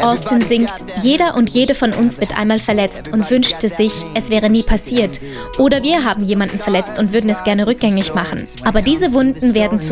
Austin singt: Jeder und jede von uns wird einmal verletzt und wünschte sich, es wäre nie passiert. Oder wir haben jemanden verletzt und würden es gerne rückgängig machen. Aber diese Wunden werden zu